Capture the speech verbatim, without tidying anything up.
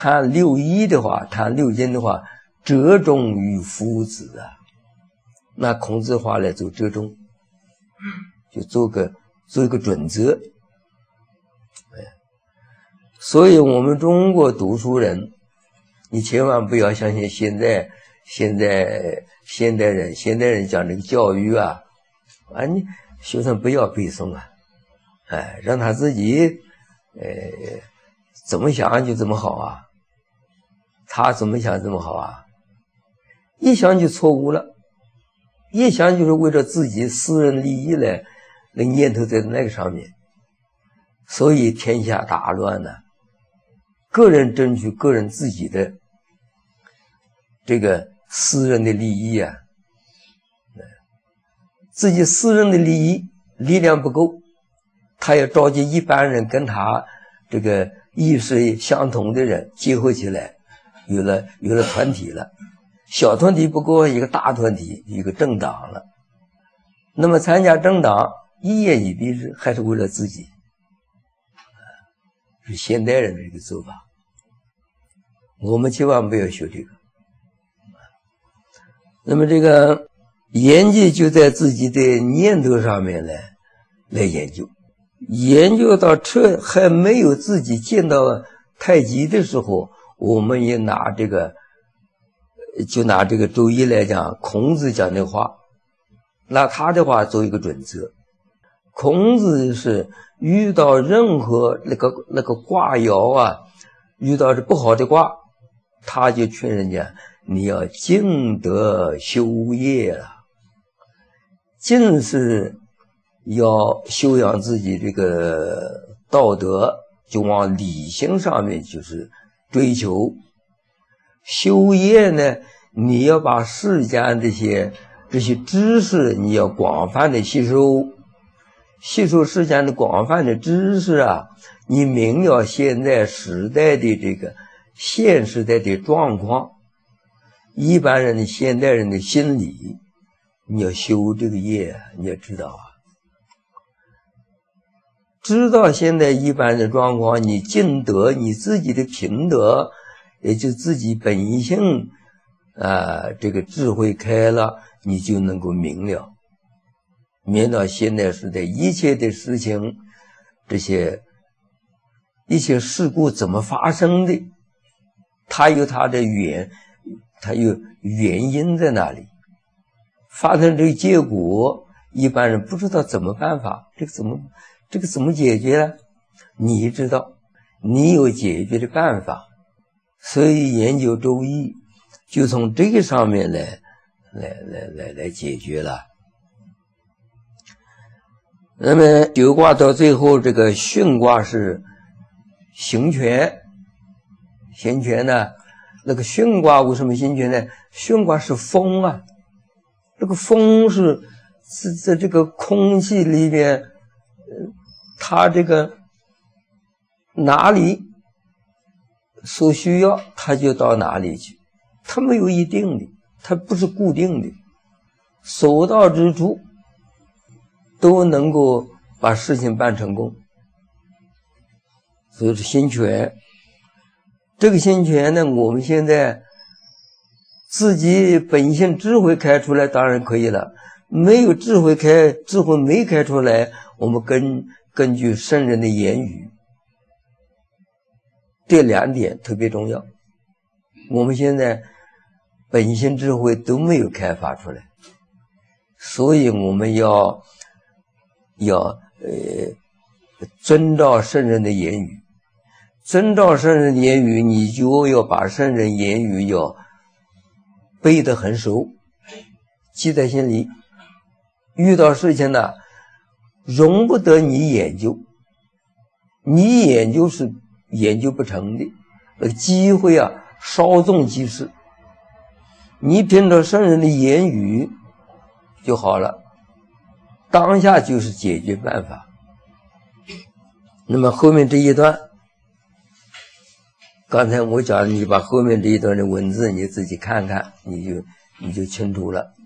谈六艺的话，谈六经的话，折中于夫子啊。那孔子话来做折中，就做个做一个准则。哎，所以我们中国读书人，你千万不要相信现在现在现代人现代人讲这个教育啊，啊，你学生不要背诵啊，哎，让他自己呃怎么想就怎么好啊，他怎么想怎么好啊，一想就错误了，一想就是为了自己私人利益来，那念头在那个上面，所以天下大乱呢。个人争取个人自己的这个私人的利益啊，自己私人的利益力量不够，他要召集一般人跟他这个意识相同的人结合起来，有了有了团体了，小团体不够，一个大团体，一个政党了。那么参加政党一言以蔽之，还是为了自己，是现代人的这个做法。我们千万不要学这个。那么这个研究就在自己的念头上面来来研究，研究到这还没有自己见到太极的时候，我们也拿这个就拿这个周易来讲，孔子讲的话，拿他的话做一个准则。孔子是遇到任何那个那个卦爻啊，遇到这不好的卦，他就劝人家你要静德修业了。静是要修养自己这个道德，就往理性上面就是追求。修业呢，你要把世间这些这些知识你要广泛的吸收，吸收世间的广泛的知识啊，你明了现在时代的这个现时代的状况，一般人的现代人的心理，你要修这个业，你要知道啊，知道现在一般的状况，你尽得你自己的品德，也就自己本性啊，这个智慧开了，你就能够明了明了现在时代一切的事情，这些一些事故怎么发生的，它有它的原它有原因在哪里，发生这个结果一般人不知道怎么办法，这个怎么这个怎么解决呢？你知道，你有解决的办法，所以研究周易就从这个上面来来来来来解决了。那么九卦到最后，这个巽卦是行权，行权呢，那个巽卦为什么行权呢？巽卦是风啊，这个风是是在这个空气里边，它这个哪里所需要，它就到哪里去，它没有一定的，它不是固定的，所到之处都能够把事情办成功。所以是心权。这个心权呢，我们现在自己本性智慧开出来当然可以了，没有智慧开，智慧没开出来，我们根根据圣人的言语，这两点特别重要。我们现在本性智慧都没有开发出来，所以我们要要呃遵照圣人的言语，遵照圣人的言语，你就要把圣人言语要背得很熟，记在心里。遇到事情呢，容不得你研究，你研究是研究不成的，那个机会啊稍纵即逝。你凭着圣人的言语就好了，当下就是解决办法。那么后面这一段，刚才我讲，你把后面这一段的文字你自己看看，你就你就清楚了。